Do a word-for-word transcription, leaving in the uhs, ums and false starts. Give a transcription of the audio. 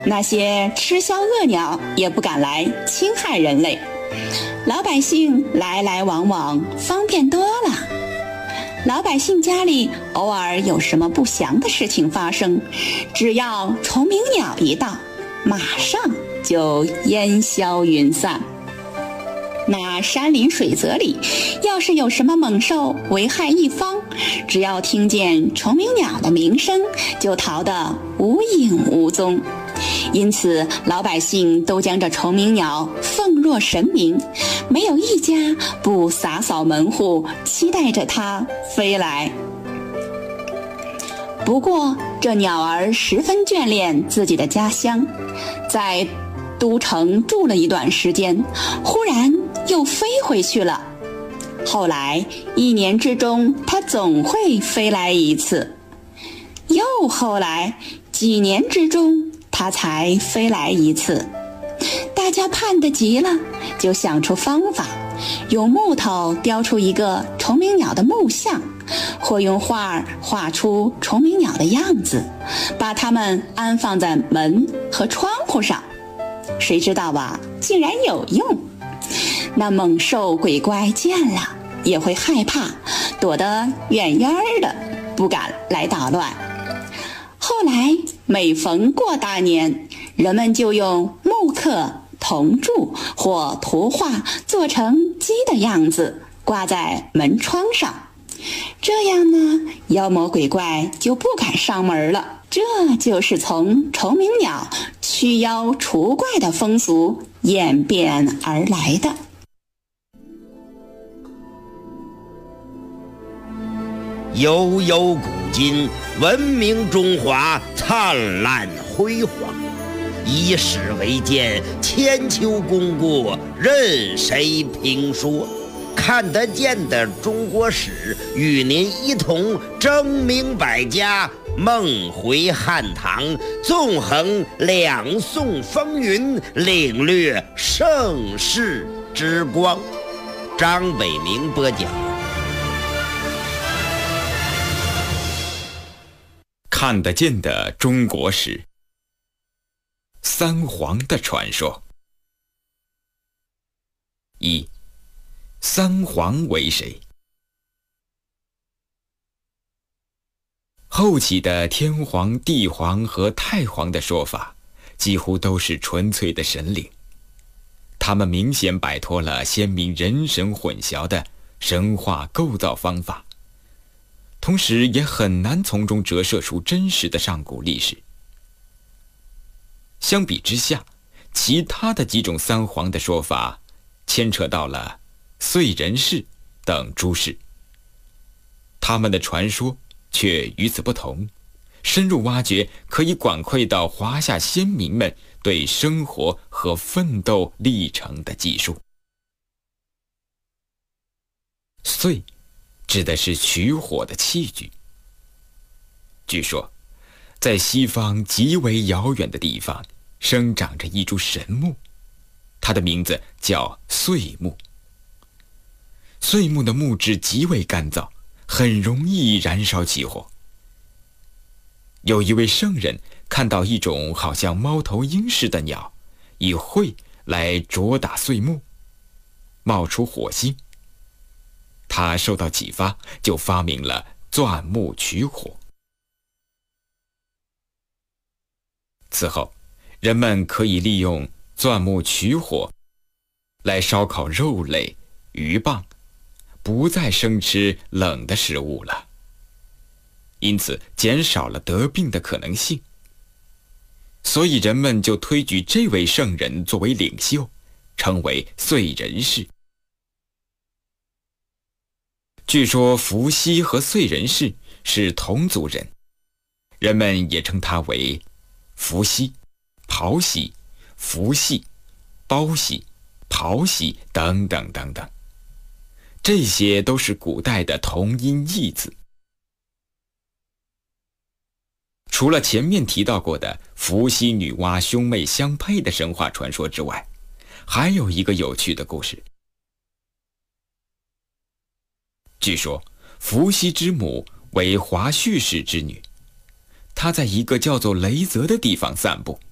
那些吃枭恶鸟也不敢来侵害人类，老百姓来来往往，方便多了。老百姓家里偶尔有什么不祥的事情发生，只要虫鸣鸟一到，马上就烟消云散。那山林水泽里要是有什么猛兽危害一方，只要听见虫鸣鸟的鸣声，就逃得无影无踪。因此老百姓都将这虫鸣鸟奉若神明，没有一家不洒扫门户，期待着它飞来。不过这鸟儿十分眷恋自己的家乡，在都城住了一段时间，忽然又飞回去了。后来一年之中，它总会飞来一次，又后来几年之中，它才飞来一次。大家盼得急了，就想出方法，用木头雕出一个虫鸣鸟的木像，或用画画出虫鸣鸟的样子，把它们安放在门和窗户上。谁知道啊，竟然有用。那猛兽鬼怪见了也会害怕，躲得远远的，不敢来捣乱。后来每逢过大年，人们就用木刻、铜铸或图画做成鸡的样子，挂在门窗上。这样呢，妖魔鬼怪就不敢上门了。这就是从虫鸣鸟驱妖除怪的风俗演变而来的。 悠悠古今，文明中华灿烂辉煌。以史为鉴，千秋功过任谁评说。看得见的中国史，与您一同争鸣百家，梦回汉唐，纵横两宋风云，领略盛世之光。张北明播讲。 看得见的中国史，三皇的传说。一，三皇为谁？后起的天皇、地皇和太皇的说法，几乎都是纯粹的神灵。他们明显摆脱了先民人神混淆的神话构造方法，同时也很难从中折射出真实的上古历史。相比之下，其他的几种三皇的说法牵扯到了燧人氏等诸事，他们的传说却与此不同，深入挖掘可以管窥到华夏先民们对生活和奋斗历程的记述。燧指的是取火的器具。据说在西方极为遥远的地方生长着一株神木，它的名字叫燧木。燧木的木质极为干燥，很容易燃烧起火。有一位圣人看到一种好像猫头鹰似的鸟，以喙来啄打燧木，冒出火星。他受到启发，就发明了钻木取火。此后，人们可以利用钻木取火来烧烤肉类、鱼蚌，不再生吃冷的食物了，因此减少了得病的可能性。所以人们就推举这位圣人作为领袖，称为燧人氏。据说伏羲和燧人氏是同族人，人们也称他为伏羲、庖羲、伏羲、包羲、庖羲等等等等，这些都是古代的同音异字。除了前面提到过的伏羲女娲兄妹相配的神话传说之外，还有一个有趣的故事。据说伏羲之母为华胥氏之女，她在一个叫做雷泽的地方散步，